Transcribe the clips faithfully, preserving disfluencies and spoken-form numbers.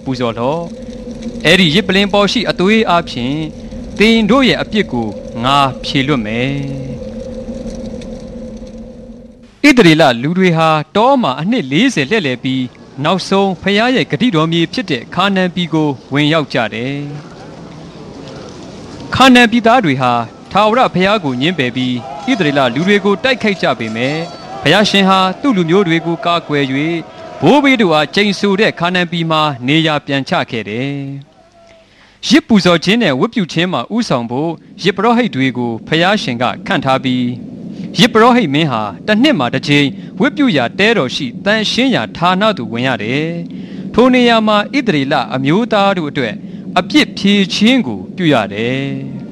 ပူဇော်လော့အဲ့ဒီရစ်ပလင်ပေါ်ရှိအသွေးအဖြစ်တင်တို့ရဲ့အပြစ်ကိုငါဖြေလွတ်မယ်ဣသရေလလူတွေဟာတောမှာအနှစ်၄၀လှည့်လည်ပြီးနောက်ဆုံးဖျားရဲ့ဂတိတော်မြေဖြစ်တဲ့ခါနန်ပြည်ကိုဝင်ရောက်ကြတယ်ခါနန်ပြည်သားတွေဟာထာဝရဘုရားကိုညှင်းပယ်ပြီးဣသရေလလူတွေကိုတိုက်ခိုက်ကြပေမယ့်ဘုရားရှင်ဟာသူ့လူမျိုးတွေကိုကာကွယ်၍ဘိုးဘေးတို့အားကျိန်ဆိုတဲ့ခါနန်ပြည်မှာနေရာပြန်ချခဲ့တယ်ရစ်ပူဇော်ခြင်းနဲ့ဝတ်ပြုခြင်းမှာဥဆောင်ဖို့ရစ်ပရောဟိတ်တွေကိုဘုရားရှင်ကခန့်ထားပြီးရစ်ပရောဟိတ်မင်းဟာတစ်နှစ်မှာတစ်ကြိမ်ဝတ်ပြုရာတဲတော်ရှိတန်ရှင်းရာဌာနသို့ဝင်ရတယ်ထိုနေရာမှာဣသရေလအမျိုးသားတို့အတွက်အပြစ်ဖြေခြင်းကိုပြုရတယ်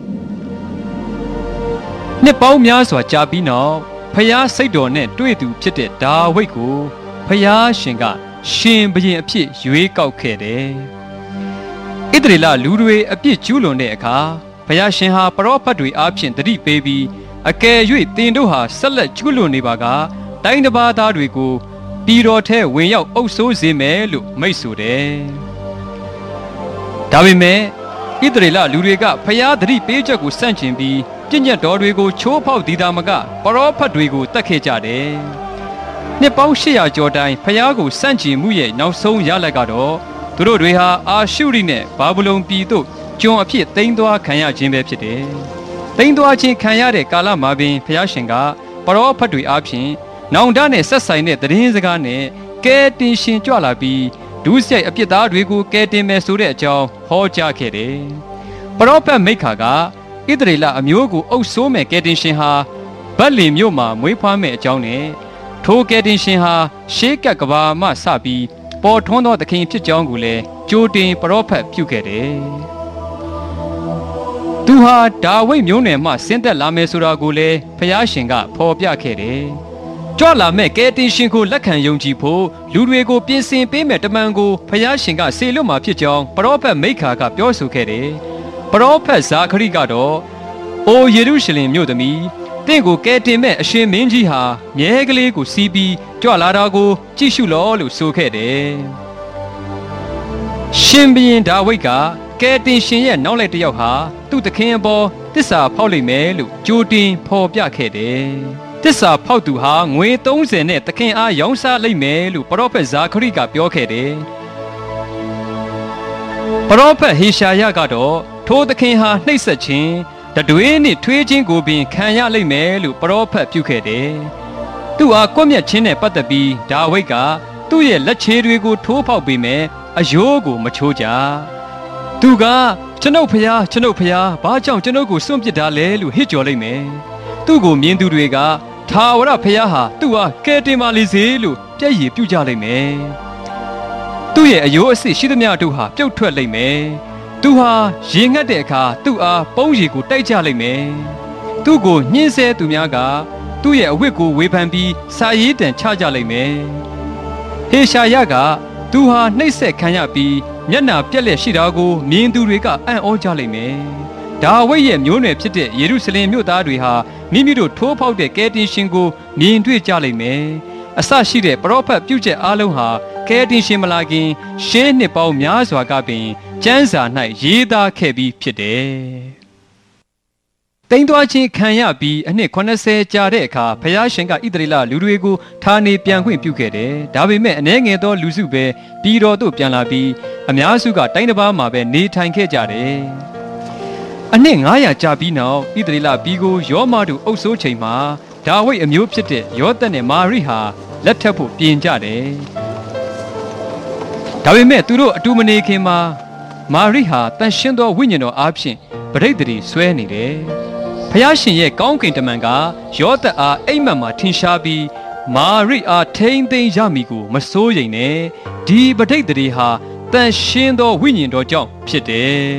နှစ်ပေါင်းများစွာကြာပြီးနောက်ဖျားစိတ်တော်နဲ့တွေ့သူဖြစ်တဲ့ဒါဝိဒ်ကိုဖျားရှင်ကရှင်ဘုရင်အဖြစ်ရွေးကောက်ခဲ့တယ်ဣသရေလလူတွေအပြစ်ကျူးလွန်တဲ့အခါဖျားရှင်ဟာပရောဖက်တွေအားဖြင့်တတိပေးပြီးအကယ်၍သင်တို့ဟာဆက်လက်ကျူးလွန်နေပါကတိုင်းတစ်ပါးသားတွေကိုပြည်တော်ထဲဝင်ရောက်အုပ်ဆိုးစေမယ်လို့မိန့်ဆိုတယ်ဒါပေမဲ့ဣသရေလလူတွေကဖျားတတိပေးချက်ကိုစန့်ကျင်ပြီးပြည့်ညတ်တော်တွေကိုချိုးဖောက်ဒီတာမကပရောဖက်တွေကိုတတ်ခဲ့ကြတယ်နှစ်ပေါင်း၈ရာကျော်တိုင်ဖျားကိုစန့်ကျင်မှုရဲ့နောက်ဆုံးရလဒ်ကတော့သူတို့တွေဟာအာရှုရိနဲ့ဘာဗလုန်ပြည်သို့ကျွန်အဖြစ်သိမ်းသွားခံရခြင်းပဲဖြစ်တယ်သိမ်းသွားခြင်းခံရတဲ့ကာလမှာပင်ဖျားရှင်ကပရောဖက်တွေအားဖြင့်နောင်တနဲ့ဆက်ဆိုင်တဲ့သတင်းစကားနဲ့ကဲတင်ရှင်ကြွလာပြီးဒုစရိုက်အပြစ်သားတွေကိုကဲတင်မယ်ဆိုတဲ့အကြောင်းဟောကြားခဲ့တယ်ပရောဖက်မိခါကဣသရေလအမျိုးကိုအုပ်ဆိုးမဲ့ကဲတင်ရှင်ဟာဗက်လင်မြို့မှာမွေးဖွားမဲ့အကြောင်းနဲ့ထိုကဲတင်ရှင်ဟာရှေးကပ်ကဘာမှစပြီးပေါ်ထွန်းသောသခင်ဖြစ်ကြောင်းကိုလည်းကြိုတင်ပရောဖက်ပြုခဲ့တယ်သူဟာဒါဝိဒ်မျိုးနွယ်မှဆင်းသက်လာမယ်ဆိုတာကိုလည်းဖျားရှင်ကဖော်ပြခဲ့တယ်ကြွလာမဲ့ကဲတင်ရှင်ကိုလက်ခံယုံကြည်ဖို့လူတွေကိုပြင်ဆင်ပေးမဲ့တမန်ကိုဖျားရှင်ကစေလွတ်မှာဖြစ်ကြောင်းပရောဖက်မိခါကပြောဆိုခဲ့တယ်ပရောဖက်ဇာခရိကတော့အိုယေရုရှလင်မြို့သမီးတင့်ကိုကဲတင်မဲ့အရှင်မင်းကြီးဟာမြဲကလေးကိုစီးပြီးကြွလာတာကိုကြည့်ရှုလောလို့ဆိုခဲ့တယ်ရှင်ဘုရင်ဒါဝိဒ်ကကဲတင်ရှင်ရဲ့နောက်လိုက်တစ်ယောက်ဟာသူ့သခင်အပေါ်တစ္ဆာဖောက်လိမ့်မယ်လို့ကြိုတင်ဖော်ပြခဲ့တယ်တစ္ဆာဖောက်သူဟာငွေသုံးဆယ်နဲ့သခင်အားရောင်းစားလိမ့်မယ်လို့ပရောဖက်ဇာခရိကပြောခဲ့တယ်ပရောဖက်ဟေရှာယကတော့ထိုသခင်ဟာနှိပ်စက်ခြင်းတတွေးနဲ့ထွေးခြင်းကိုပင်ခံရလိမ့်မယ်လို့ပရောဖက်ပြုခဲ့တယ်သူအားကွပ်မျက်ခြင်းနဲ့ပတ်သက်ပြီးဒါဝိဒ်ကသူ့ရဲ့လက်ခြေတွေကိုထိုးဖောက်ပေးမယ်အယိုးကိုမချိုးကြသူကကျွန်ုပ်ဖျားကျွန်ုပ်ဖျားဘာကြောင့်ကျွန်ုပ်ကိုစွန့်ပစ်တာလဲလို့ဟစ်ကြော်လိုက်မယ်သူ့ကိုမြင်သူတွေကထာဝရဖျားဟာသူ့အားကယ်တင်ပါလေစေလို့ပြည့်ရည်ပြုကြလိမ့်မယ်သူ့ရဲ့အယိုးအစစ်ရှိသမျှတို့ဟာပြုတ်ထွက်လိမ့်မယ်သူဟာရေငတ်တဲ့အခါသူ့အားပုံးရည်ကိုတိုက်ကြလိမ့်မယ်သူ့ကိုညှင်းဆဲသူများကသူ့ရဲ့အဝတ်ကိုဝေဖန်ပြီးစာရေးတံချကြလိမ့်မယ်ဟေရှာယကသူဟာနှိပ်စက်ခံရပြီးမျက်နှာပြက်လက်ရှိတာကိုမြင်သူတွေကအံ့ဩကြလိမ့်မယ်ဒါဝိဒ်ရဲ့မျိုးနွယ်ဖြစ်တဲ့ယေရုရှလင်မြို့သားတွေဟာမိမိတို့ထိုးဖောက်တဲ့ကယ်တင်ရှင်ကိုမြင်တွေ့ကြလိမ့်မယ်အစရှိတဲ့ပရောဖက်ပြုချက်အားလုံးဟာကယ်တင်ရှင်မလာခင်ရှေးနှစ်ပေါင်းများစွာကပင်ကျမ်းစာ၌ရေးသားခဲ့ပြီးဖြစ်တယ်တိမ်သွားခြင်းခံရပြီးအနှစ်၇၀ကြာတဲ့အခါဘုရားရှင်ကဣသရေလလူတွေကိုဌာနေပြန်ခွင့်ပြုခဲ့တယ်။ဒါပေမဲ့အနည်းငယ်သောလူစုပဲပြည်တော်သို့ပြန်လာပြီးအများစုကတိုင်းတစ်ပါးမှာပဲနေထိုင်ခဲ့ကြတယ်။အနှစ်၅ရာကြာပြီးနောက်ဣသရေလပြည်ကိုယောမတို့အုပ်စိုးချိန်မှာဒါဝိဒ်အမျိုးဖြစ်တဲ့ယောသတ်နဲ့မာရိဟာလက်ထပ်ဖို့ပြင်ကြတယ်။ဒါပေမဲ့သူတို့အတူမနေခင်မှာမာရိဟာတန်ရှင်းသောဝိညာဉ်တော်အားဖြင့်ပဋိသန္ဓေဆွဲနေတယ်။ဖျားရှင်ရဲ့ကောင်းကင်တမန်ကယောသတ်အားအိမ်မက်မှာထင်ရှားပြီးမာရိအားထိမ့်သိမ်းရမည်ကိုမစိုးရိမ်နဲ့ဒီပဋိသန္ဓေဟာတန်ရှင်းသောဝိညာဉ်တော်ကြောင့်ဖြစ်တယ်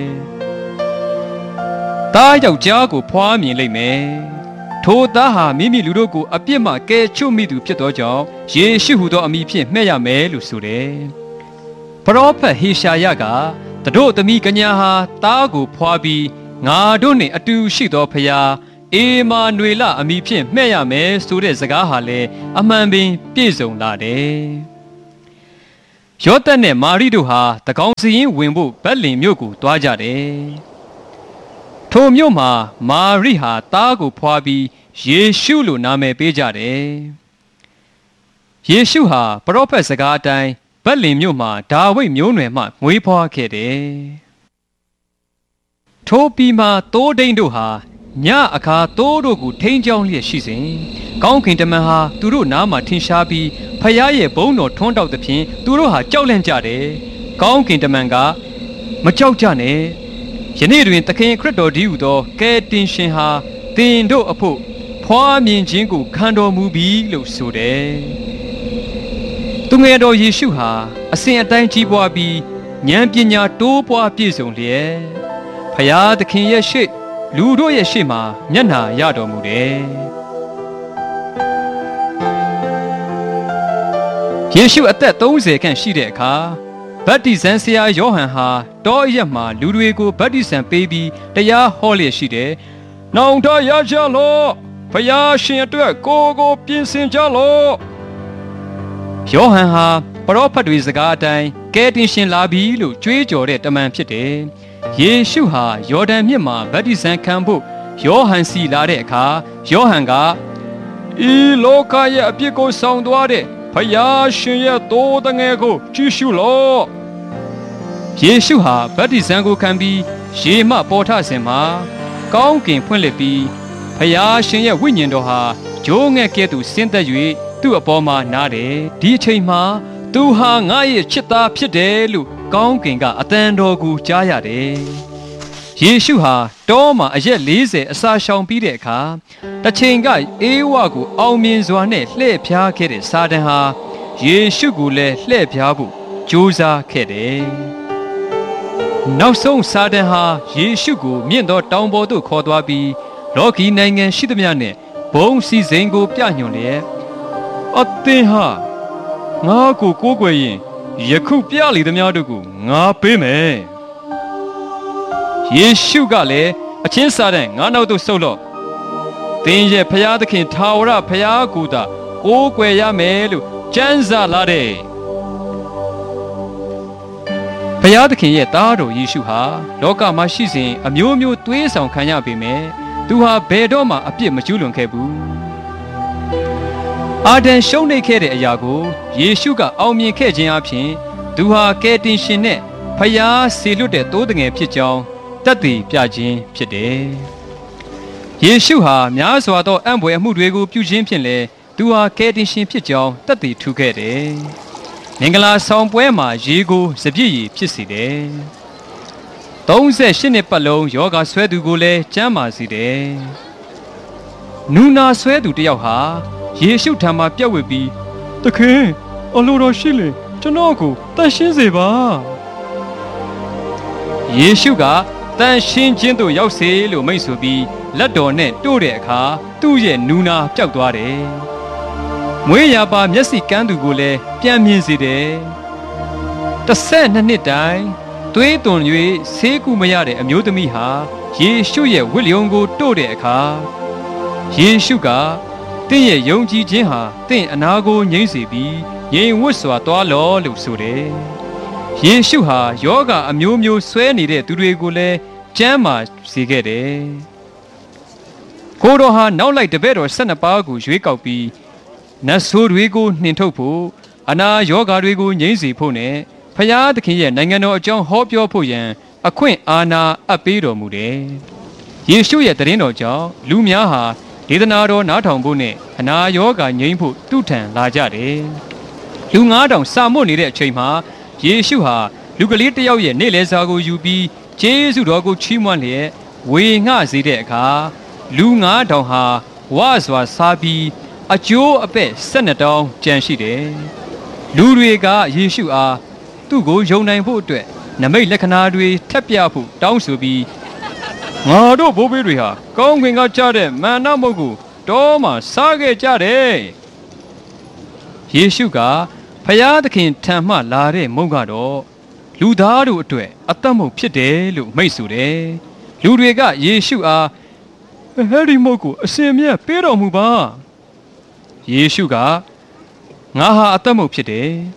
။သားယောက်ျားကိုဖွားမြင်လိမ့်မယ်။ထိုသားဟာမိမိလူတို့ကိုအပြစ်မှကယ်ချွတ်မိသူဖြစ်သောကြောင့်ယေရှုဟူသောအမည်ဖြင့်မှဲ့ရမယ်လို့ဆိုတယ်။ပရောဖက်ဟေရှာယကတတို့သမီးကညာဟာသားကိုဖွားပြီးငါတို့နှင့်အတူရှိသောဖျားအေမာနွေလအမည်ဖြင့်မှဲ့ရမယ်ဆိုတဲ့စကားဟာလည်းအမှန်ပင်ပြည့်စုံလာတယ်ယောသတ်နဲ့မာရိတို့ဟာတကောင်စီရင်ဝင်ဖို့ဗက်လင်မြို့ကိုတွားကြတယ်ထိုမြို့မှာမာရိဟာသားကိုဖွာပြီးယေရှုလို့နာမည်ပေးကြတယ်ယေရှုဟာပရောဖက်စကားအတိုင်းဗက်လင်မြို့မှာဒါဝိဒ်မျိုးနွယ်မှမွေးဖွားခဲ့တယ်ထိုပြီးမှသိုးဒိန်းတို့ဟာညအခါသိုးတို့ကိုထိန်းချောင်းလျက်ရှိစဉ်ကောင်းကင်တမန်ဟာသူတို့နားမှာထင်ရှားပြီးဖခင်ရဲ့ဘုန်းတော်ထွန်းတောက်သဖြင့်သူတို့ဟာကြောက်လန့်ကြတယ်ကောင်းကင်တမန်ကမကြောက်ကြနဲ့ယနေ့တွင်သခင်ခရစ်တော်ဒီဟုသောကယ်တင်ရှင်ဟာသင်တို့အဖို့ဖွားမြင်ခြင်းကိုခံတော်မူပြီလို့ဆိုတယ်သူငယ်တော်ယေရှုဟာအစဉ်အတိုင်းကြီးပွားပြီးဉာဏ်ပညာတိုးပွားပြည့်စုံလျက်ဖခင်သခင်ရဲ့ရှေ့လူတို့ရဲ့ရှေ့မှာမျက်နှာရတော်မူတယ်ယေရှုအသက်သုံးဆယ်ခန့်ရှိတဲ့အခါဗတ္တိဇံဆရာယောဟန်ဟာတောအရက်မှာလူတွေကိုဗတ္တိဇံပေးပြီးတရားဟောလျက်ရှိတယ်။နောင်တရကြလော့ဖယားရှင်အတွက်ကိုကိုပြင်ဆင်ကြလော့ယောဟန်ဟာပရောဖက်တွေစကားအတိုင်းကယ်တင်ရှင်လာပြီလို့ကြွေးကြော်တဲ့တမန်ဖြစ်တယ်။ယေရှုဟာယော်ဒန်မြစ်မှာဗတ္တိဇံခံဖို့ယောဟန်စီလာတဲ့အခါယောဟန်ကဤလောကရဲ့အပြစ်ကိုဆောင်သွားတဲ့ဖယားရှင်ရဲ့သိုးတငယ်ကိုကြည့်ရှုလော့ယေရှုဟာဗတ္တိဇံကိုခံပြီးရေမှပေါ်ထစဉ်မှာကောင်းကင်ဖွင့်လှစ်ပြီးဖယားရှင်ရဲ့ဝိညာဉ်တော်ဟာဂျိုးငှက်ကဲ့သို့ဆင်းသက်၍သူ့အပေါ်မှာနားတယ်ဒီအချိန်မှာသူဟာငါရဲ့ချစ်သားဖြစ်တယ်လို့ကောင်းကင်ကအတန်တော်ကိုကြားရတယ်ယေရှုဟာတောမှာအရက်လေးဆယ်အစာရှောင်ပြီးတဲ့အခါတစ်ချိန်ကအေးဝကိုအောင်မြင်စွာနဲ့လှည့်ဖျားခဲ့တဲ့စာတန်ဟာယေရှုကိုလည်းလှည့်ဖျားဖို့ကြိုးစားခဲ့တယ်။နောက်ဆုံးစာတန်ဟာယေရှုကိုမြင့်သောတောင်ပေါ်သို့ခေါ်သွားပြီးလောကီနိုင်ငံရှိသမျှနဲ့ဘုံစည်းစိမ်ကိုပြညွှန်လျက်အသင်ဟာငါကိုကိုးကွယ်ရင်ယခုပြလေသမျှတို့ကိုငါပေးမယ်။ယေရှုကလည်းအချင်းစာတန်ငါနောက်သို့ဆုတ်လော့သင်ရဲ့ဖျားသခင်ထာဝရဖျားကိုသာကိုးကွယ်ရမယ်လို့ကျမ်းစာလာတယ်ဖျားသခင်ရဲ့သားတော်ယေရှုဟာလောကမှာရှိစဉ်အမျိုးမျိုးသွေးဆောင်ခံရပေမဲ့သူဟာဘယ်တော့မှအပြစ်မကျူးလွန်ခဲ့ဘူးအာဒံရှုံးနိမ့်ခဲ့တဲ့အရာကိုယေရှုကအောင်မြင်ခဲ့ခြင်းအပြင်သူဟာကယ်တင်ရှင်နဲ့ဖျားဆေလွတ်တဲ့သိုးတငယ်ဖြစ်ကြောင်းတတ်သိပြခြင်းဖြစ်တယ်။ယေရှုဟာများစွာသောအံ့ဖွယ်အမှုတွေကိုပြုခြင်းဖြင့်လည်းသူဟာကယ်တင်ရှင်ဖြစ်ကြောင်းတတ်သိထူခဲ့တယ်။မင်္ဂလာဆောင်ပွဲမှာရေကိုစပြည့်ရည်ဖြစ်စေတယ်။သုံးဆယ်ရှစ်နှစ်ပတ်လုံးယောဂဆွဲသူကိုလည်းကျန်းမာစေတယ်။နူနာဆွဲသူတစ်ယောက်ဟာယေရှုထံမှာပြတ်ဝစ်ပြီးသခင်အလိုတော်ရှိလေကျွန်တော်ကိုတန်ရှင်းစေပါ။ယေရှုကတန်ရှင်းခြင်းသို့ရောက်စေလို့မိန့်ဆိုပြီးလက်တော်နဲ့တို့တဲ့အခါသူ့ရဲ့နူနာပျောက်သွားတယ်။မွေးရာပါမျက်စိကန်းသူကိုလည်းပြန်မြင်စေတယ်။တစ်ဆက်နှစ်နှစ်တိုင်သွေးသွန်၍ဆေးကုမရတဲ့အမျိုးသမီးဟာယေရှုရဲ့ဝိလျုံကိုတို့တဲ့အခါယေရှုကတင့်ရဲ့ယုံကြည်ခြင်းဟာတင့်အနာကိုငြိမ့်စေပြီးငြိမ်ဝတ်စွာသွားလော့လို့ဆိုတယ်။ယေရှုဟာယောဂအမျိုးမျိုးဆွဲနေတဲ့သူတွေကိုလည်းကျမ်းမာစေခဲ့တယ်။ကိုတော်ဟာနောက်လိုက်တပည့်တော်ဆယ်နှစ်ပါးကိုရွေးကောက်ပြီးနတ်ဆိုးတွေကိုနှင်ထုတ်ဖို့အနာယောဂတွေကိုငြိမ်းစေဖို့နဲ့ဖျားသခင်ရဲ့နိုင်ငံတော်အကြောင်းဟောပြောဖို့ရန်အခွင့်အာဏာအပ်ပေးတော်မူတယ်။ယေရှုရဲ့တရင်တော်ကြောင့်လူများဟာဒေသနာတော်နားထောင်ဖို့နဲ့အနာယောဂငြိမ်းဖို့တုထံလာကြတယ်။လူငါးထောင်စာမွတ်နေတဲ့အချိန်မှာယေရှုဟာလူကလေးတစ်ယောက်ရဲ့နေ့လည်စာကိုယူပြီးကျေးဇူးတော်ကိုချီးမွမ်းလျက်ဝေငှစေတဲ့အခါလူငါးထောင်ဟာဝါစွာစားပြီးအကျိုးအပဲ့ဆယ်နှစ်တောင်းကြံရှိတယ်။လူတွေကယေရှုအားသူ့ကိုယုံနိုင်ဖို့အတွက်နမိတ်လက္ခဏာတွေထပ်ပြဖို့တောင်းဆိုပြီးငါတို့ဘိုးဘေးတွေဟာကောင်းကင်ကကြားတဲ့မန္နမုတ်ကိုတောမှာစားခဲ့ကြတယ်။ယေရှုကဖျားသခင်ထံမှလာတဲ့မုတ်ကတော့လူသားတို့အတွက်အသက်မုတ်ဖြစ်တယ်လို့မိန့်ဆိုတယ်။လူတွေကယေရှုအားဟဲ့ဒီမုတ်ကိုအစင်မြတ်ပေးတော်မူပါ။ယေရှုကငါဟာအသက်မုတ်ဖြစ်တယ်။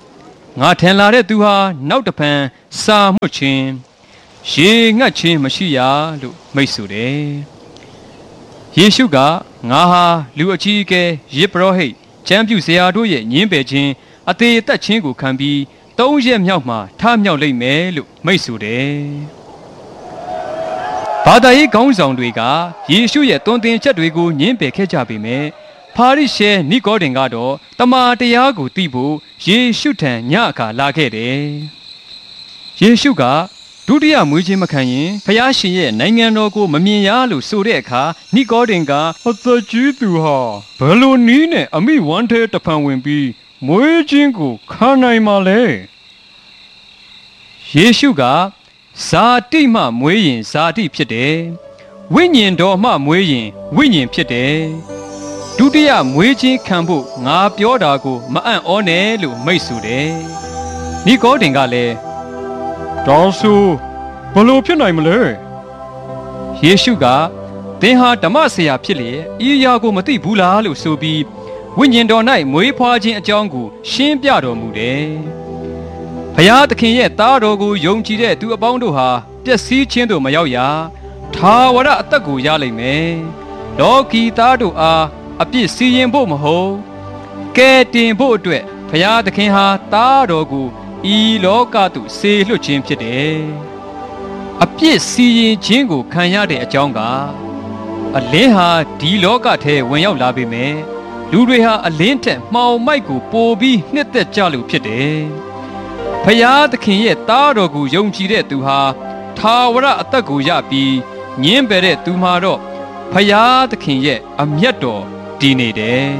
ငါထင်လာတဲ့သူဟာနောက်တဖန်စာမှုတ်ခြင်းရေငတ်ခြင်းမရှိရလို့မိတ်ဆိုတယ်ယေရှုကငါဟာလူအကြီးအကဲယေဘရဟိတ်ကျမ်းပြုဆရာတို့ရဲ့ညင်းပယ်ခြင်းအသေးအသက်ခြင်းကိုခံပြီးသုံးရက်မြောက်မှာထမြောက်လိမ့်မယ်လို့မိတ်ဆိုတယ်ဘာသာရေးခေါင်းဆောင်တွေကယေရှုရဲ့တွင်တင်ချက်တွေကိုညင်းပယ်ခဲ့ကြပေမဲ့ဖာရိရှဲနိကောဒင်ကတော့တမန်တရားကိုသိဖို့ယေရှုထံညအခါလာခဲ့တယ်ယေရှုကဒုတိယမွေးခြင်းမခံရင်ဖျားရှင်ရဲ့နိုင်ငံတော်ကိုမမြင်ရလို့ဆိုတဲ့အခါနိကောဒင်ကအသက်ကြီးသူဟာဘယ်လိုနည်းနဲ့အမိဝမ်းထဲတဖန်ဝင်ပြီးမွေးခြင်းကိုခံနိုင်မှာလဲယေရှုကဇာတိမှမွေးရင်ဇာတိဖြစ်တယ်ဝိညာဉ်တော်မှမွေးရင်ဝိညာဉ်ဖြစ်တယ်ဒုတိယမွေးခြင်းခံဖို့ငါပြောတာကိုမအံ့ဩနဲ့လို့မိတ်ဆိုတယ်နိကောဒင်ကလည်းတောင်းဆိုဘလို့ဖြစ်နိုင်မလဲယေရှုကသင်ဟာဓမ္မဆရာဖြစ်လေဤအရာကိုမသိဘူးလားလို့ဆိုပြီးဝိညာဉ်တော်၌မွေးဖွားခြင်းအကြောင်းကိုရှင်းပြတော်မူတယ်ဘုရားသခင်ရဲ့သားတော်ကိုယုံကြည်တဲ့သူအပေါင်းတို့ဟာပျက်စီးခြင်းတို့မရောက်ရထာဝရအသက်ကိုရလိမ့်မယ်လောကီသားတို့အားအပြစ်စီရင်ဖို့မဟုတ်ကဲတင်ဖို့အတွက်ဘုရားသခင်ဟာသားတော်ကိုဤလောကသို့ဆေလွှတ်ခြင်းဖြစ်တယ်အပြစ်စီရင်ခြင်းကိုခံရတဲ့အကြောင်းကအလင်းဟာဒီလောကထဲဝင်ရောက်လာပေမဲ့လူတွေဟာအလင်းထက်မှောင်မိုက်ကိုပိုပြီးနှစ်သက်ကြလို့ဖြစ်တယ်ဖယားသခင်ရဲ့သားတော်ကိုယုံကြည်တဲ့သူဟာထာဝရအသက်ကိုရပြီးညင်းပယ်တဲ့သူမှာတော့ဖယားသခင်ရဲ့အမျက်တော်တည်နေတယ်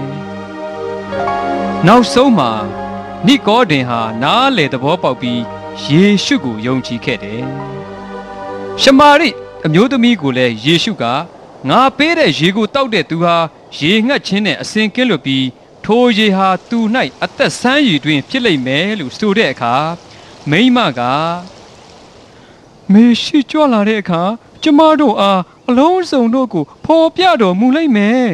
နောက်ဆုံးမှာနိကောဒင်ဟာနားလေသဘောပေါက်ပြီးယေရှုကိုယုံကြည်ခဲ့တယ်ရှမာရိအမျိုးသမီးကိုလည်းယေရှုကငါပေးတဲ့ရေကိုတောက်တဲ့သူဟာရေငတ်ခြင်းနဲ့အစဉ်ကင်းလွတ်ပြီးထိုရေဟာသူ၌အသက်ဆန်းရည်တွင်ဖြစ်လိမ့်မယ်လို့ဆိုတဲ့အခါမိန်းမကမေရှိကြွလာတဲ့အခါကျမတို့အားအလုံးစုံတို့ကိုဖော်ပြတော်မူလိမ့်မယ်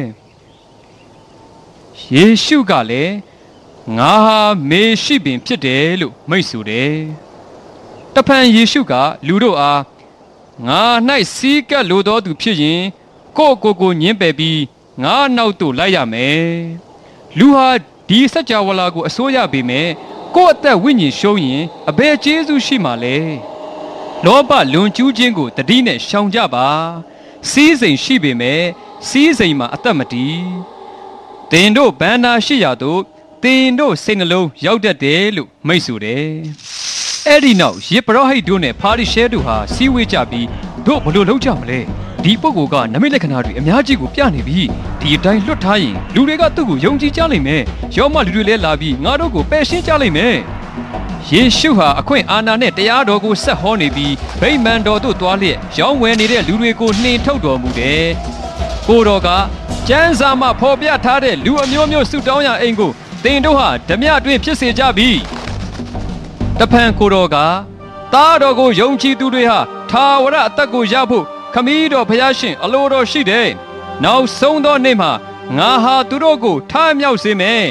ယေရှုကလည်းငါဟာမေရှိပင်ဖြစ်တယ်လို့မိတ်ဆိုတယ်တဖန်ယေရှုကလူတို့အားငါ၌စီးကပ်လိုသောသူဖြစ်ရင်ကိုယ့်ကိုယ်ကိုညှင်းပယ်ပြီးငါနောက်သို့လိုက်ရမယ်လူဟာဒီစัจ java လာကိုအစိုးရပေမဲ့ကိုယ့်အသက်ဝိညာဉ်ရှုံးရင်အဘယ်ကျေးဇူးရှိမှာလဲလောဘလွန်ကျူးခြင်းကိုတတိနဲ့ရှောင်ကြပါစီးစိမ်ရှိပေမဲ့စီးစိမ်မှာအသက်မတည်တင်တို့ဘန္နာရှိရာသို့တင်တို့စိတ်နှလုံးရောက်တတ်တယ်လို့မိတ်ဆိုတယ်အဲ့ဒီနောက်ယေဘရဟိတ်တို့နဲ့ဖာရိရှဲတို့ဟာစီးဝေးကြပြီးတို့ဘလို့လုပ်ကြမလဲဒီပုဂ္ဂိုလ်ကနမိတ်လက္ခဏာတွေအများကြီးကိုပြနေပြီဒီအတိုင်းလွတ်ထားရင်လူတွေကသူ့ကိုယုံကြည်ကြလိမ့်မယ်ရောမလူတွေလည်းလာပြီးငါတို့ကိုပယ်ရှင်းကြလိမ့်မယ်ယေရှုဟာအခွင့်အာဏာနဲ့တရားတော်ကိုဆက်ဟောနေပြီးဗိမာန်တော်သို့သွားလျက်ရောင်းဝယ်နေတဲ့လူတွေကိုနှင်ထုတ်တော်မူတယ်ကိုတော်ကကျမ်းစာမှာဖော်ပြထားတဲ့လူအမျိုးမျိုးဆုတောင်းရအိမ်ကိုသင်တို့ဟာဓမြတွင်ဖြစ်စေကြပြီတဖန်ကိုတော်ကသားတော်ကိုယုံကြည်သူတွေဟာထာဝရအသက်ကိုရဖို့ခမည်းတော်ဖျားရှင်အလိုတော်ရှိတယ်နောက်ဆုံးသောနေ့မှာငါဟာသူတို့ကိုထမြောက်စေမယ်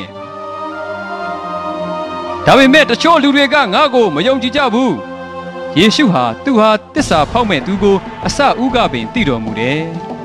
ဒါပေမဲ့တချို့လူတွေကငါ့ကိုမယုံကြည်ကြဘူးယေရှုဟာသူဟာတစ္ဆာဖောက်မဲ့သူကိုအစဥကပင်သိတော်မူတယ်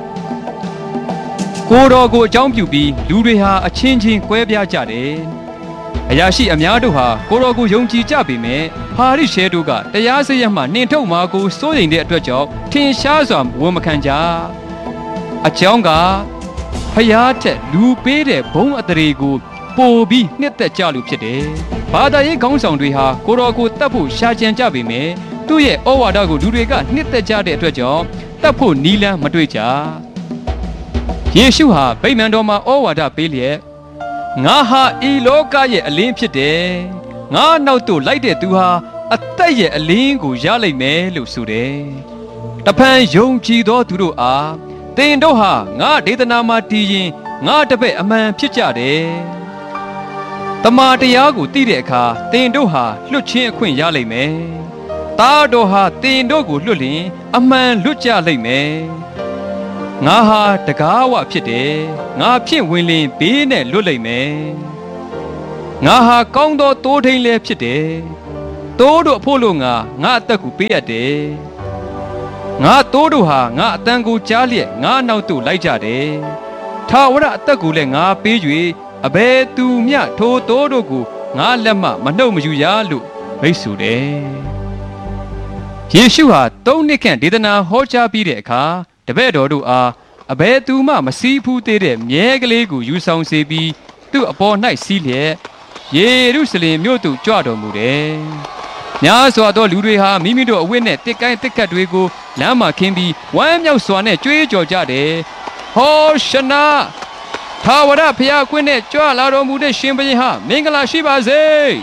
ကိုတော်ကိုအကြောင်းပြုပြီးလူတွေဟာအချင်းချင်းကွဲပြားကြတယ်အရာရှိအများတို့ဟာကိုတော်ကိုယုံကြည်ကြပေမဲ့ဖာရိရှဲတို့ကတရားစရမှနှင်ထုတ်မှာကိုစိုးရိမ်တဲ့အတွက်ကြောင့်ထင်ရှားစွာဝန်မခံကြအကြောင်းကဖယားထက်လူပေးတဲ့ဘုံအတရေကိုပိုပြီးနှစ်သက်ကြလို့ဖြစ်တယ်ဘာသာရေးခေါင်းဆောင်တွေဟာကိုတော်ကိုတတ်ဖို့ရှာကြံကြပေမဲ့သူ့ရဲ့ဩဝါဒကိုလူတွေကနှစ်သက်ကြတဲ့အတွက်ကြောင့်တတ်ဖို့နီးလန်းမတွေ့ကြယေရှုဟာဗိမာန်တော်မှာဩဝါဒပေးလျက်ငါဟာဤလောကရဲ့အလင်းဖြစ်တယ်ငါနောက်သို့လိုက်တဲ့သူဟာအသက်ရဲ့အလင်းကိုရလိမ့်မယ်လို့ဆိုတယ်တဖန်ယုံကြည်သောသူတို့အားသင်တို့ဟာငါဒေသနာမှာတည်ရင်ငါတပည့်အမှန်ဖြစ်ကြတယ်တမန်တရားကိုသိတဲ့အခါသင်တို့ဟာလွတ်ချင်းအခွင့်ရလိမ့်မယ်သားတော်ဟာသင်တို့ကိုလွတ်လျင်အမှန်လွတ်ကြလိမ့်မယ်ငါဟာတကားဝဖြစ်တယ်ငါဖြင့်ဝင်လင်ဘေးနဲ့လွတ်လိမ့်မယ်ငါဟာကောင်းသောတိုးထိန်လည်းဖြစ်တယ်တိုးတို့အဖို့လို့ငါငါအသက်ကိုပေးရတယ်ငါတိုးတို့ဟာငါအတန်ကိုကြားလျက်ငါနောက်သို့လိုက်ကြတယ်ထာဝရအသက်ကိုလည်းငါပေး၍အဘယ်သူမျှထိုတိုးတို့ကိုငါလက်မှမနှုတ်မယူရလို့မိတ်ဆိုတယ်ယေရှုဟာသုံးနှစ်ခန့်ဒေသနာဟောကြားပြီးတဲ့အခါတပည့်တော်တို့အားအဘယ်သူမှမစည်းဖူးသေးတဲ့မြဲကလေးကိုယူဆောင်စေပြီးသူ့အပေါ်၌စီးလျက်ယေရုရှလင်မြို့သို့ကြွတော်မူတယ်။များစွာသောလူတွေဟာမိမိတို့အဝတ်နဲ့တစ်ကိုင်းတစ်ကတ်တွေကိုလမ်းမှာခင်းပြီးဝမ်းမြောက်စွာနဲ့ကြွေးကြော်ကြတယ်။ဟောရှနာထာဝရဘုရားခွင့်နဲ့ကြွလာတော်မူတဲ့ရှင်ဘုရင်ဟာမင်္ဂလာရှိပါစေ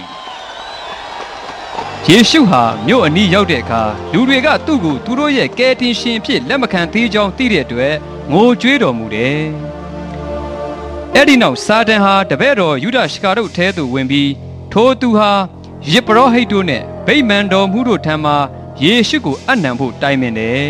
။ယေရှုဟာမြို့အနီးရောက်တဲ့အခါလူတွေကသူ့ကိုသူတို့ရဲ့ကယ်တင်ရှင်ဖြစ်လက်မခံသေးကြောင်းသိတဲ့အတွက်ငိုကြွေးတော်မူတယ်။အဲ့ဒီနောက်စာတန်ဟာတပည့်တော်ယူဒရှကာတို့ထဲသို့ဝင်ပြီးထိုသူဟာယေဘရဟိတ်တို့နဲ့ဗိမာန်တော်မှုတို့ထံမှာယေရှုကိုအနံဖို့တိုင်ပင်တယ်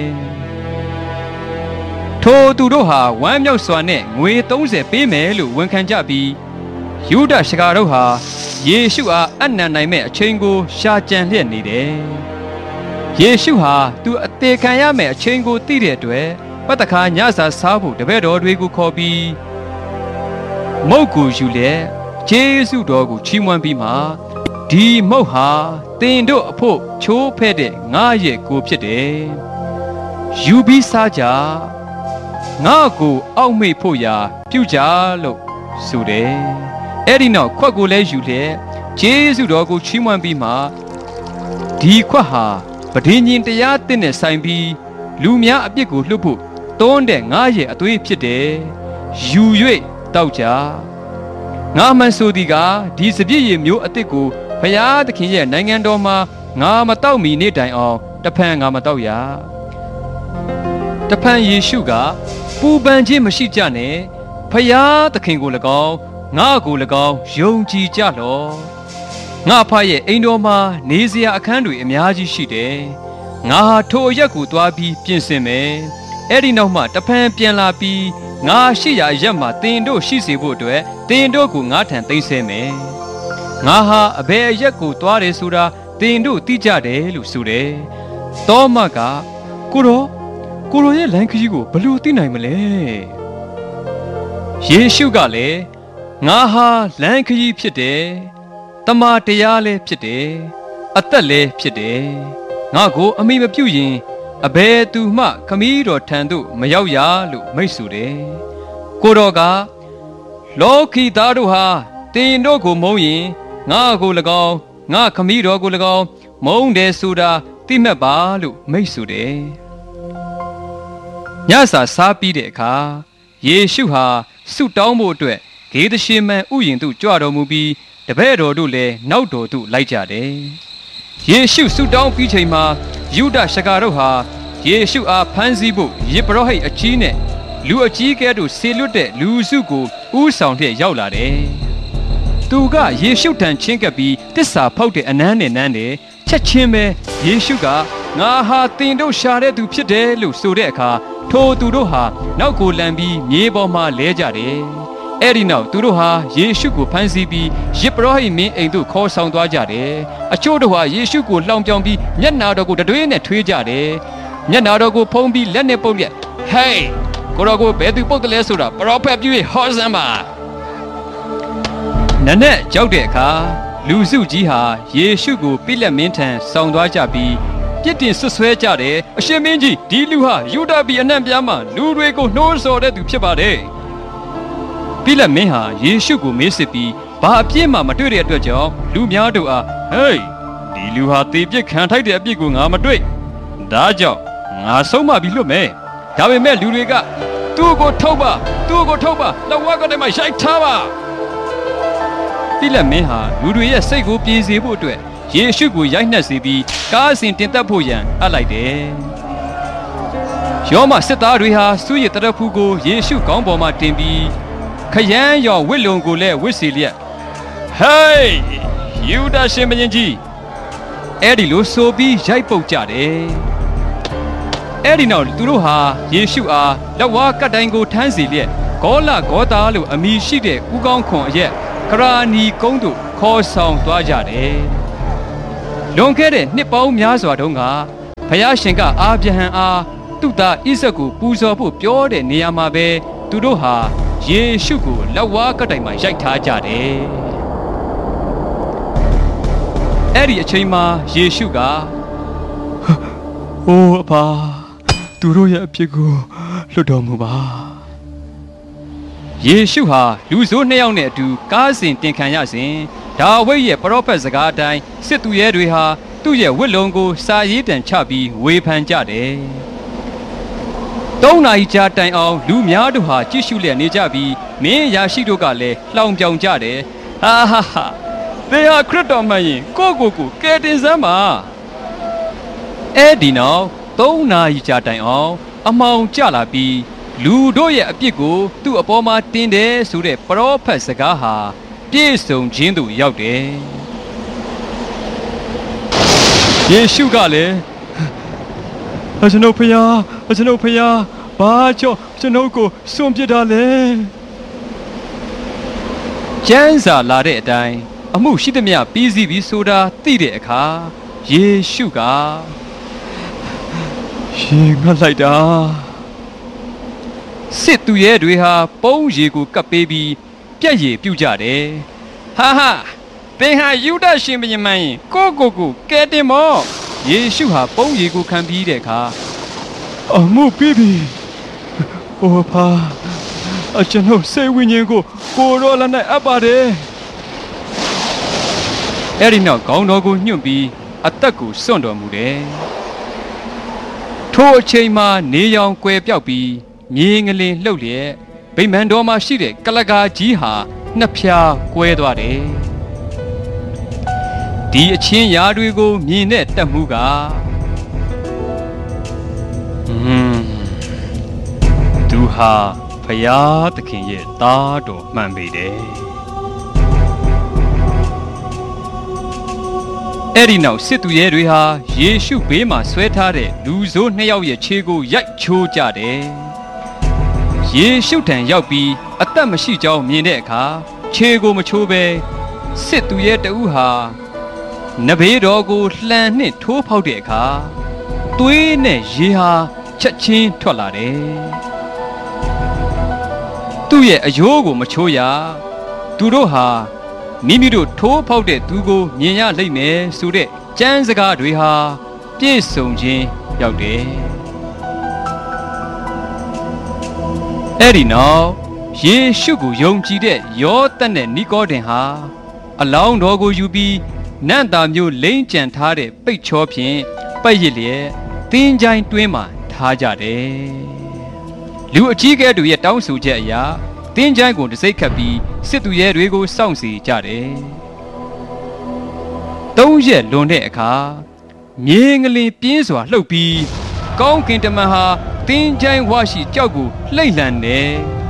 ။ထိုသူတို့ဟာဝမ်းမြောက်စွာနဲ့ငွေသုံးဆယ်ပေးမယ်လို့ဝန်ခံကြပြီးယူဒရှကာတို့ဟာယေရှုအားအနံနိုင်မဲ့အချိန်ကိုရှာကြံလျက်နေတယ်။ယေရှုဟာသူအသေးခံရမယ့်အချိန်ကိုသိတဲ့အတွက်ပတ်တခါညစာစားဖို့တပည့်တော်တွေကိုခေါ်ပြီးမုတ်ကိုယူလက်ယေရှုတော်ကိုချီးမွမ်းပြီးမှဒီမုတ်ဟာတင်တို့အဖို့ချိုးဖဲ့တဲ့ငါရဲ့ကိုဖြစ်တယ်ယူပြီးစားကြငါကိုအောက်မေ့ဖို့ရာပြုကြလို့ဆိုတယ်အဲ့ဒီနောက်ခွက်ကိုလည်းယူလက်ယေရှုတော်ကိုချီးမွမ်းပြီးမှဒီခွက်ဟာပဋိညာဉ်တရားသစ်နဲ့ဆိုင်ပြီးလူများအပြစ်ကိုလွတ်ဖို့တွန်းတဲ့ငါရဲ့အသွေးဖြစ်တယ်ယူ၍တောက်ကြငါမှန်ဆိုသည်ကဒီစပြည့်ရည်မျိုးအသစ်ကိုဘုရားသခင်ရဲ့နိုင်ငံတော်မှာငါမတောက်မီနေ့တိုင်အောင်တဖန်ငါမတောက်ရတဖန်ယေရှုကပူပန်ခြင်းမရှိကြနဲ့ဘုရားသခင်ကို၎င်းငါကို၎င်းယုံကြည်ကြလော့ငါဖရဲ့အိမ်တော်မှာနေစရာအခန်းတွေအများကြီးရှိတယ်ငါဟာထိုအရက်ကိုသွားပြီးပြင်ဆင်မယ်အဲ့ဒီနောက်မှတဖန်ပြန်လာပြီးငါရှိရာရက်မှာတင်တို့ရှိစေဖို့အတွက်တင်တို့ကိုငါထံသိမ်းဆဲမယ်ငါဟာအဘယ်အရက်ကိုသွားတယ်ဆိုတာတင်တို့သိကြတယ်လို့ဆိုတယ်သောမကကိုရောကိုရောရဲ့လမ်းခရီးကိုဘယ်လိုသိနိုင်မလဲယေရှုကလည်းငါဟာလမ်းခရီးဖြစ်တယ်တမန်တရားလည်းဖြစ်တယ်အသက်လည်းဖြစ်တယ်ငါကိုအမိမပြုတ်ရင်အဘယ်သူမှခမည်းတော်ထံသို့မရောက်ရလို့မိတ်ဆိုတယ်ကိုတော်ကလောကီသားတို့ဟာတင်တို့ကိုမုန်းရင်ငါကို၎င်းငါခမည်းတော်ကို၎င်းမုန်းတယ်ဆိုတာသိမှတ်ပါလို့မိတ်ဆိုတယ်ညစာစားပြီးတဲ့အခါယေရှုဟာဆုတောင်းဖို့အတွက်ဂေသရှေမန်ဥယျာဉ်သို့ကြွတော်မူပြီးတပည့်တော်တို့လည်းနောက်တော်သို့လိုက်ကြတယ်ယေရှုဆုတောင်းပြီးချိန်မှာယူဒရှကာတို့ဟာယေရှုအားဖမ်းဆီးဖို့ယေဘရဟိတ်အကြီးနဲ့လူအကြီးကဲတို့ဆေလွတ်တဲ့လူစုကိုဥဆောင်လျက်ရောက်လာတယ်။သူကယေရှုထံချင်းကပ်ပြီးတစ္ဆာဖောက်တဲ့အနမ်းနဲ့နမ်းတယ်ချက်ချင်းပဲယေရှုကငါဟာတင်တို့ရှာတဲ့သူဖြစ်တယ်လို့ဆိုတဲ့အခါထိုသူတို့ဟာနောက်ကိုလန်ပြီးမြေပေါ်မှာလဲကြတယ်။အဲ့ဒီနောက်သူတို့ဟာယေရှုကိုဖမ်းဆီးပြီးယေဘရဟိတ်မင်းအိမ်သို့ခေါ်ဆောင်သွားကြတယ်။အချို့တို့ဟာယေရှုကိုလှောင်ပြောင်ပြီးမျက်နာတော်ကိုတတွေးနဲ့ထွေးကြတယ်။မျက်နာတော်ကိုဖုံးပြီးလက်နဲ့ပုတ်ရက်ဟေးကိုရောကိုဘယ်သူပုတ်တယ်လဲဆိုတာပရောဖက်ပြု၍ဟောစမ်းပါနနက်ကြောက်တဲ့အခါလူစုကြီးဟာယေရှုကိုပိလက်မင်းထံဆောင်သွားကြပြီးပြစ်တင်ဆွဆွဲကြတယ်အရှင်မင်းကြီးဒီလူဟာယူဒပြည်အနှံ့ပြားမှလူတွေကိုနှိုးဆော်တဲ့သူဖြစ်ပါတယ်ပိလက်မင်းဟာယေရှုကိုမေးစစ်ပြီးဘာအပြစ်မှမတွေ့တဲ့အတွက်ကြောင့်လူများတို့အားဟေးဒီလူဟာတေပြစ်ခံထိုက်တဲ့အပြစ်ကိုငါမတွေ့ဒါကြောင့်ငါဆုံးမပြီးလွတ်မယ်ဒါပေမဲ့လူတွေကသူ့ကိုထုတ်ပါသူ့ကိုထုတ်ပါလက်ဝါးကနေမှရိုက်ထားပါပိလက်မင်းဟာလူတွေရဲ့စိတ်ကိုပြေစေဖို့အတွက်ယေရှုကိုရိုက်နှက်စေပြီးကားအစဉ်တင်သက်ဖို့ရန်အပ်လိုက်တယ်ယောမစစ်သားတွေဟာစူးရည်တရဖူးကိုယေရှုခေါင်းပေါ်မှာတင်ပြီးခရမ်းရောင်ဝစ်လုံကိုလည်းဝစ်စီလျက်ဟေးယူဒရှင်မင်းကြီးအဲ့ဒီလိုဆိုပြီးရိုက်ပုတ်ကြတယ်အဲ့ဒီနောက်သူတို့ဟာယေရှုအားလက်ဝါးကတ်တိုင်းကိုထမ်းစီလျက်ဂေါလဂေါတာလို့အမည်ရှိတဲ့ဥကောင်းခွန်အရက်ကရာနီကုန်းတို့ခေါ်ဆောင်သွားကြတယ်လွန်ခဲ့တဲ့နှစ်ပေါင်းများစွာတုန်းကဘုရားရှင်ကအာဗြဟံအားသူ့သားဣဇက်ကိုပူဇော်ဖို့ပြောတဲ့နေရာမှာပဲသူတို့ဟာယေရှုကိုလက်ဝါးကတိုင်မှာရိုက်ထားကြတယ်အဲ့ဒီအချိန်မှာယေရှုကအိုးအဖသူတို့ရဲ့အပြစ်ကိုလွတ်တော်မူပါယေရှုဟာလူဆိုးနှစ်ယောက်နဲ့အတူကားစဉ်တင်ခံရစဉ်ဒါဝိဒ်ရဲ့ပရောဖက်စကားအတိုင်းစစ်သူရဲတွေဟာသူ့ရဲ့ဝတ်လုံကိုစာရေးတံချပြီးဝေဖန်ကြတယ်သုံးနာရီကြာတိုင်အောင်လူများတို့ဟာကြည့်ရှုလျက်နေကြပြီးမင်းရာရှိတို့ကလည်းလှောင်ပြောင်ကြတယ်ဟာဟာဟာသေဟာခရစ်တော်မှန်ရင်ကိုကိုကိုကယ်တင်စမ်းပါအဲ့ဒီနောက်သုံးနာရီကြာတိုင်အောင်အမောင်ကျလာပြီးလူတို့ရဲ့အပြစ်ကိုသူ့အပေါ်မှာတင်တယ်ဆိုတဲ့ပရောဖက်စကားဟာပြည့်စုံခြင်းသို့ရောက်တယ်ယေရှုကလည်းအကျွန်ုပ်ဖျားအကျွန်ုပ်ဖျားဘာကြောင့်ကျွန်ုပ်ကိုစွန့်ပစ်တာလဲကျမ်းစာလာတဲ့အတိုင်းအမှုရှိသမျှပြီးစီးပြီးဆိုတာသိတဲ့အခါယေရှုကရှင်ငတ်လိုက်တာစစ်သူရဲတွေဟာပုံးရီကိုကပ်ပေးပြီးပြက်ရည်ပြုတ်ကြတယ်ဟာဟာသင်ဟာယူဒရှင်ဘုရင်မင်းကိုကိုကိုကဲတင်မောယေရှုဟာပုံးရီကိုခံပြီးတဲ့အခါအမှုပြီးပြီဟိုဖာအကျွန်ုပ်စိတ်ဝိညာဉ်ကိုကိုရောလည်းနဲ့အပ်ပါတယ်အဲ့ဒီနောက်ခေါင်းတော်ကိုညှို့ပြီးအသက်ကိုစွန့်တော်မူတယ်ထိုအချိန်မှာနေရောင်ကွယ်ပြောက်ပြီးမြေငလင်လှုပ်လျက်ဗိမာန်တော်မှာရှိတဲ့ကလကာကြီးဟာနှစ်ဖြာကွဲသွားတယ်ဒီအချင်းရာတွေကိုမြင်တဲ့တက်မှုကဟွန်းသူဟာဘုရားသခင်ရဲ့သားတော်မှန်ပေတယ်အဲ့ဒီနောက်စစ်သူရဲတွေဟာယေရှုဘေးမှာဆွဲထားတဲ့လူဆိုးနှစ်ယောက်ရဲ့ခြေကိုရိုက်ချိုးကြတယ်ယေရှုထံရောက်ပြီးအသက်မရှိကြောင်းမြင်တဲ့အခါခြေကိုမချိုးပဲစစ်သူရဲတဦးဟာနဘေးတော်ကိုလှန်နှင့်ထိုးဖောက်တဲ့အခါသွေးနဲ့ရေဟာချက်ချင်းထွက်လာတယ်သူ့ရဲ့အယိုးကိုမချိုးရသူတို့ဟာမိမိတို့ထိုးဖောက်တဲ့သူကိုမြင်ရလိမ့်မယ်ဆိုတဲ့ကျမ်းစကားတွေဟာပြည့်စုံခြင်းရောက်တယ်အဲ့ဒီနောက်ယေရှုကိုယုံကြည်တဲ့ယောသတ်နဲ့နီကောဒင်ဟာအလောင်းတော်ကိုယူပြီးနန့်တာမျိုးလိမ့်ကြံထားတဲ့ပိတ်ချောဖြင့်ပတ်ရစ်လျက်သင်္ချိုင်းတွင်းမှာထားကြတယ်လူအကြီးကဲတို့ရဲ့တောင်းဆိုချက်အရာသင်္ချိုင်းကိုတစိမ့်ခတ်ပြီးစစ်သူရဲတွေကိုစောင့်စီကြတယ်သုံးရက်လွန်တဲ့အခါမြေငလင်ပြင်းစွာလှုပ်ပြီးကောင်းကင်တမန်ဟာသင်္ချိုင်းဝရှိကြောက်ကိုလှိမ့်လှန်တယ်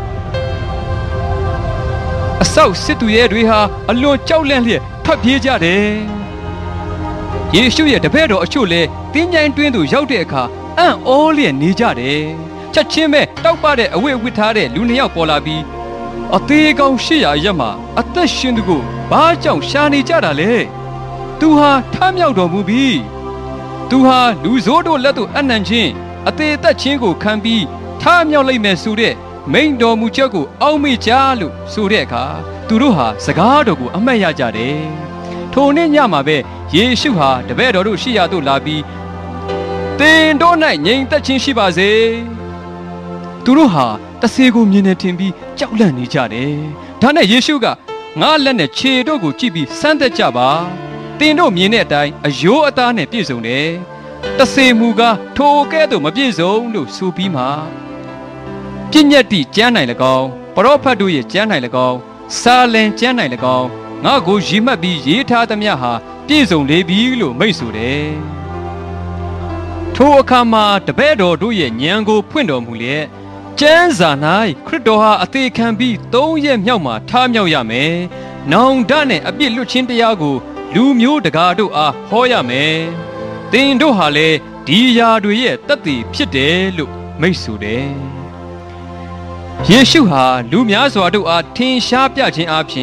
အဆောက်စစ်သူရဲတွေဟာအလွန်ကြောက်လန့်လျက်ထွက်ပြေးကြတယ်ယေရှုရဲ့တပည့်တော်အချို့လည်းသင်္ချိုင်းတွင်းသို့ရောက်တဲ့အခါအံ့ဩလျက်နေကြတယ်ချက်ချင်းပဲတောက်ပတဲ့အဝတ်ဝတ်ထားတဲ့လူနှစ်ယောက်ပေါ်လာပြီးအသေးကောင်ရှေ့ရရက်မှာအသက်ရှင်သူကိုဘာကြောင့်ရှာနေကြတာလဲသူဟာထမြောက်တော်မူပြီသူဟာလူဆိုးတို့လက်သို့အနှံခြင်းအသေးသက်ခြင်းကိုခံပြီးထမြောက်လိုက်မယ်ဆိုတဲ့မိန်တော်မူချက်ကိုအောက်မေ့ကြလို့ဆိုတဲ့အခါသူတို့ဟာစကားတော်ကိုအမှတ်ရကြတယ်ထိုနေ့ညမှာပဲယေရှုဟာတပည့်တော်တို့ရှိရာသို့လာပြီးသင်တို့၌ငြိမ်သက်ခြင်းရှိပါစေသူတို့ဟာတဆေကိုမြင်နေထင်ပြီးကြောက်လန့်နေကြတယ်ဒါနဲ့ယေရှုကငါလက်နဲ့ခြေတို့ကိုကြည့်ပြီးစမ်းသပ်ကြပါသင်တို့မြင်တဲ့အတိုင်းအယိုးအသားနဲ့ပြည့်စုံတယ်တဆေမူကထိုကဲ့သို့မပြည့်စုံလို့ဆိုပြီးမှပြည့်ညတ်တိကျမ်းနိုင်၎င်းပရောဖက်တို့ရဲ့ကျမ်းနိုင်၎င်းစာလင်ကျမ်းနိုင်၎င်းငါ့ကိုရည်မှတ်ပြီးရေးထားသမျှဟာပြည့်စုံလေပြီလို့မိန့်ဆိုတယ်ထိုအခါမှာတပည့်တော်တို့ရဲ့ဉာဏ်ကိုဖွင့်တော်မူလျက်ကျမ်းစာ၌ခရစ်တော်ဟာအသေးခံပြီးသုံးရက်မြောက်မှာထားမြောက်ရမယ်။နောင်တနဲ့အပြစ်လွတ်ခြင်းတရားကိုလူမျိုးတကာတို့အားဟောရမယ်။သင်တို့ဟာလည်းဒီຢာတွေရဲ့တသက်ဖြစ်တယ်လို့မိန့်ဆိုတယ်။ယေရှုဟာလူများစွာတို့အားထင်ရှားပြခြင်းအပြင်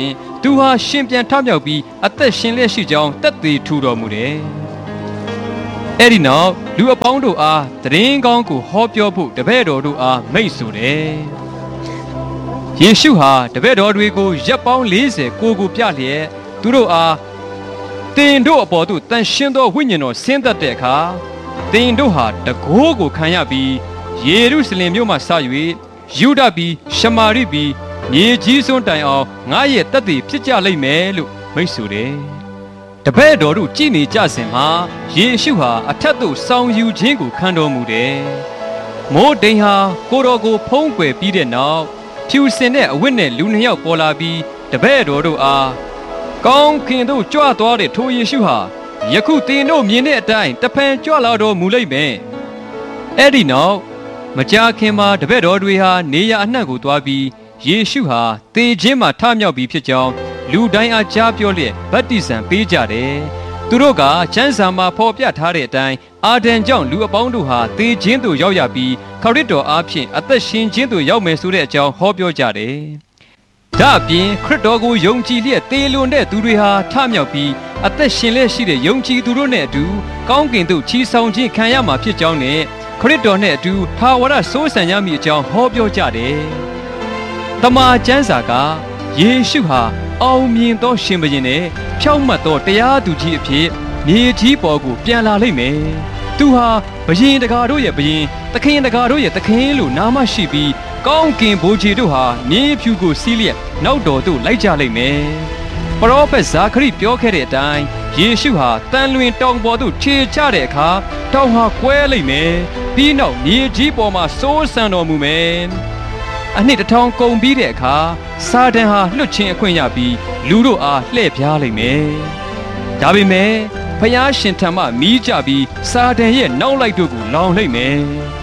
သူဟာရှင်ပြန်ထမြောက်ပြီးအသက်ရှင်လျက်ရှိကြောင်းသက်သေထူတော်မူတယ်။အဲ့ဒီနောက်လူအပေါင်းတို့အားသတင်းကောင်းကိုဟောပြောဖို့တပည့်တော်တို့အားမိန့်ဆိုတယ်။ယေရှုဟာတပည့်တော်တွေကိုရက်ပေါင်း၄၀ကိုကိုပြလျက်သူတို့အားတင်တို့အပေါ်သို့တန်ရှင်းသောဝိညာဉ်တော်ဆင်းသက်တဲ့အခါတင်တို့ဟာတကိုးကိုခံရပြီးယေရုရှလင်မြို့မှစ၍ယူဒပြည်ရှမာရိပြည်မြေကြီးစွန်းတိုင်အောင်ငါရဲ့တသက်ဖြစ်ကြလိမ့်မယ်လို့မိတ်ဆိုတယ်။တပည့်တော်တို့ကြည်နေကြစဉ်မှာယေရှုဟာအထက်သို့ဆောင်ယူခြင်းကိုခံတော်မူတယ်။မိုးတိမ်ဟာကိုတော်ကိုဖုံးကွယ်ပြီးတဲ့နောက်ဖြူစင်တဲ့အဝတ်နဲ့လူနှစ်ယောက်ပေါ်လာပြီးတပည့်တော်တို့အားကောင်းခင်တို့ကြွသွားတဲ့ထိုယေရှုဟာယခုသင်တို့မြင်တဲ့အတိုင်းတဖန်ကြွလာတော်မူလိမ့်မယ်။အဲ့ဒီနောက်မကြာခင်မှာတပည့်တော်တွေဟာနေရအနှံ့ကိုသွားပြီးယေရှုဟာသေခြင်းမှာထမြောက်ပြီးဖြစ်ကြောင်းလူတိုင်းအားကြားပြောလျက်ဗတ္တိဇံပေးကြတယ်။သူတို့ကကျမ်းစာမှာဖော်ပြထားတဲ့အတိုင်းအာဒံကြောင့်လူအပေါင်းတို့ဟာသေခြင်းသို့ရောက်ရပြီးခရစ်တော်အားဖြင့်အသက်ရှင်ခြင်းသို့ရောက်မယ်ဆိုတဲ့အကြောင်းဟောပြောကြတယ်။ဒါအပြင်ခရစ်တော်ကိုယုံကြည်လျက်သေလွန်တဲ့သူတွေဟာထမြောက်ပြီးအသက်ရှင်လျက်ရှိတဲ့ယုံကြည်သူတို့နဲ့အတူကောင်းကင်သို့ချီဆောင်ခြင်းခံရမှာဖြစ်ကြောင်းနဲ့ခရစ်တော်နဲ့အတူထာဝရစိုးစံရမည်အကြောင်းဟောပြောကြတယ်။တမန်ကျမ်းစာကယေရှုဟာအောင်မြင်သောရှင်ဘုရင်နဲ့ဖြောင့်မတ်သောတရားသူကြီးအဖြစ်မြေကြီးပေါ်ကိုပြန်လာလိမ့်မယ်။သူဟာဘုရင်တကာတို့ရဲ့ဘုရင်သခင်တကာတို့ရဲ့သခင်လို့နာမရှိပြီးကောင်းကင်ဘိုးကြီးတို့ဟာမြေဖြူကိုစီးလျက်နောက်တော်သို့လိုက်ကြလိမ့်မယ်။ပရောဖက်ဇာခရိပြောခဲ့တဲ့အတိုင်းယေရှုဟာတန်လွင်တောင်ပေါ်သို့ခြေချတဲ့အခါတောင်ဟာကွဲလိမ့်မယ်။ပြီးနောက်မြေကြီးပေါ်မှာစိုးစံတော်မူမယ်။အနှစ်တစ်ထောင်ကုန်ပြီးတဲ့အခါစာတန်ဟာလွတ်ချင်းအခွင့်ရပြီးလူတို့အားလှည့်ပြားလိမ့်မယ်။ဒါပေမဲ့ဖျားရှင်ထံမှမီးကြပြီးစာတန်ရဲ့နောက်လိုက်တို့ကိုလောင်လိမ့်မယ်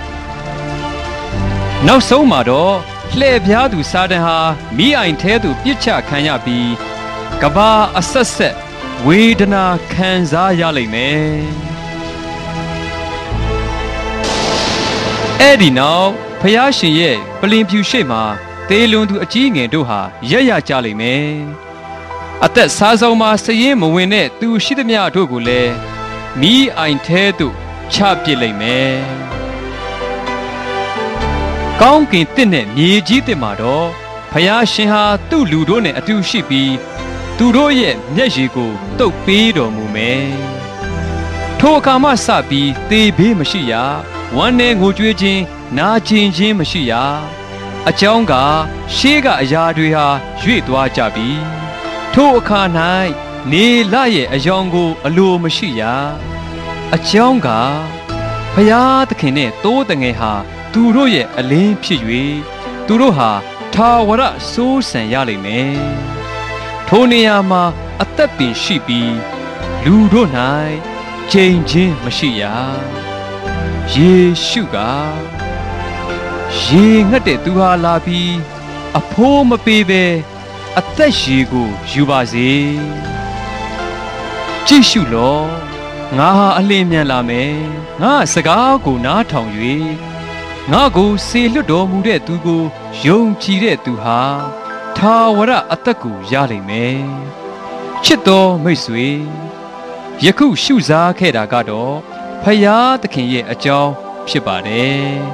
။နောက်ဆုံးမှာတော့လှည့်ပြားသူစာတန်ဟာမိအိုင်ထဲသို့ပြစ်ချခံရပြီးကဘာအဆက်ဆက်ဝေဒနာခံစားရလိမ့်မယ်။အဲ့ဒီနောက်ဖျားရှင်ရဲ့ပလင်ဖြူရှိမှသေလွန်သူအကြီးငယ်တို့ဟာရက်ရကြလိမ့်မယ်။အသက်စားဆုံးမှာစည်ရင်မဝင်တဲ့သူရှိသမျှတို့ကိုလည်းမိအိုင်ထဲသို့ချပစ်လိမ့်မယ်။ကောင်းကင်တစ်နဲ့မြေကြီးတစ်မှာတော့ဖျားရှင်ဟာသူ့လူတို့နဲ့အတူရှိပြီးသူတို့ရဲ့မျက်ရည်ကိုတုပ်ပေးတော်မူမယ်။ထိုအခါမှစပြီးသေဘေးမရှိရဝမ်းနဲ့ငိုကြွေးခြင်းနာကျင်ခြင်းမရှိရအကြောင်းကရှေးကအရာတွေဟာရွေ့သွားကြပြီထိုအခါ၌နေလရဲ့အယောင်ကိုအလိုမရှိရအကြောင်းကဘုရားသခင်နဲ့တိုးတငယ်ဟာသူတို့ရဲ့အလင်းဖြစ်၍သူတို့ဟာထာဝရစိုးစံရလိမ့်မယ်ထိုနေရာမှာအသက်ပင်ရှိပြီးလူတို့၌ချိန်ချင်းမရှိရယေရှုကရေငတ်တဲ့သူဟာလာပြီးအဖိုးမပေးပဲအသက်ရေကိုယူပါစေကြည့်ရှုလောငါဟာအလင်းမြန်လာမယ်ငါစကားကိုနားထောင်၍ငါကိုစေလွတ်တော်မူတဲ့သူကိုယုံကြည်တဲ့သူဟာထာဝရအသက်ကိုရလိမ့်မယ်ချစ်တော်မိတ်ဆွေယခုရှုစားခဲ့တာကတော့ဖယားသခင်ရဲ့အကြောင်းဖြစ်ပါတယ်